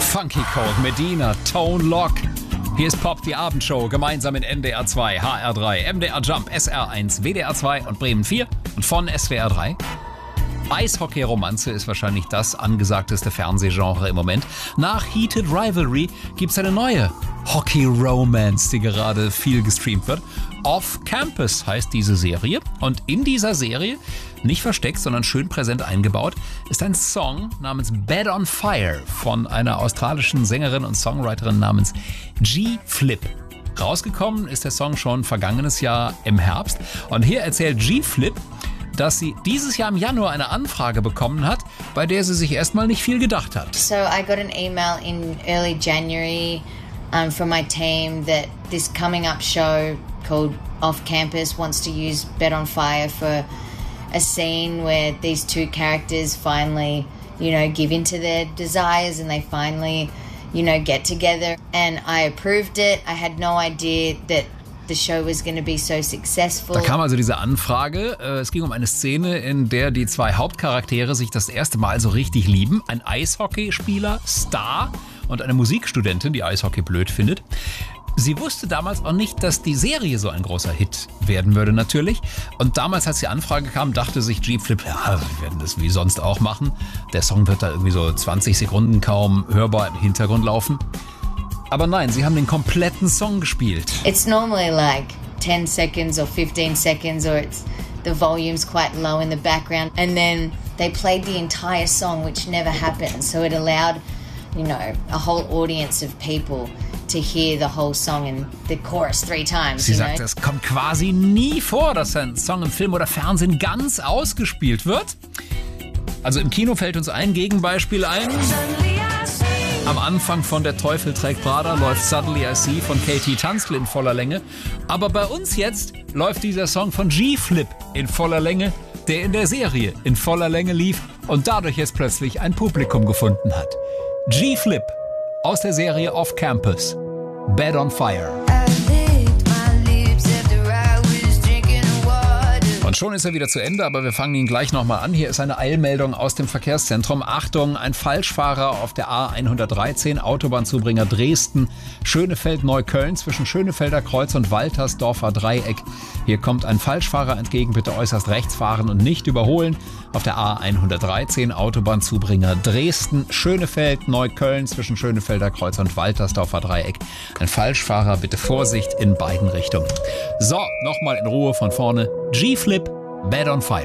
Funky Cold, Medina, Tone Lock. Hier ist Pop, die Abendshow, gemeinsam in NDR 2, HR 3, MDR Jump, SR 1, WDR 2 und Bremen 4 und von SWR 3. Eishockey-Romanze ist wahrscheinlich das angesagteste Fernsehgenre im Moment. Nach Heated Rivalry gibt's eine neue Hockey-Romance, die gerade viel gestreamt wird. Off Campus heißt diese Serie. Und in dieser Serie, nicht versteckt, sondern schön präsent eingebaut, ist ein Song namens Bed on Fire von einer australischen Sängerin und Songwriterin namens G-Flip. Rausgekommen ist der Song schon vergangenes Jahr im Herbst. Und hier erzählt G-Flip, dass sie dieses Jahr im Januar eine Anfrage bekommen hat, bei der sie sich erstmal nicht viel gedacht hat. So I got an email in early January from my team that this coming up show called Off Campus wants to use Bed on Fire for a scene where these two characters finally, give into their desires and they finally, get together. And I approved it. I had no idea that the show was going to be so successful. Da kam also diese Anfrage. Es ging um eine Szene, in der die zwei Hauptcharaktere sich das erste Mal so richtig lieben. Ein Eishockeyspieler, Star, und eine Musikstudentin, die Eishockey blöd findet. Sie wusste damals auch nicht, dass die Serie so ein großer Hit werden würde natürlich. Und damals, als die Anfrage kam, dachte sich G-Flip, ja, wir werden das wie sonst auch machen. Der Song wird da irgendwie so 20 Sekunden kaum hörbar im Hintergrund laufen. Aber nein, sie haben den kompletten Song gespielt. It's normally like 10 seconds or 15 seconds or the volume's quite low in the background. And then they played the entire song, which never happened. So it allowed, a whole audience of people to hear the whole song and the chorus 3 times. Sie sagt, es kommt quasi nie vor, dass ein Song im Film oder Fernsehen ganz ausgespielt wird. Also im Kino fällt uns ein Gegenbeispiel ein. Am Anfang von Der Teufel trägt Prada läuft Suddenly I See von Katie Tunstall in voller Länge. Aber bei uns jetzt läuft dieser Song von G-Flip in voller Länge, der in der Serie in voller Länge lief und dadurch jetzt plötzlich ein Publikum gefunden hat. G-Flip aus der Serie Off Campus. Bed on Fire. Und schon ist er wieder zu Ende, aber wir fangen ihn gleich nochmal an. Hier ist eine Eilmeldung aus dem Verkehrszentrum. Achtung, ein Falschfahrer auf der A113, Autobahnzubringer Dresden, Schönefeld-Neukölln zwischen Schönefelder Kreuz und Waltersdorfer Dreieck. Hier kommt ein Falschfahrer entgegen, bitte äußerst rechts fahren und nicht überholen. Auf der A113, Autobahnzubringer Dresden, Schönefeld-Neukölln zwischen Schönefelder Kreuz und Waltersdorfer Dreieck. Ein Falschfahrer, bitte Vorsicht in beiden Richtungen. So, nochmal in Ruhe von vorne. G-Flip, Bed on Fire.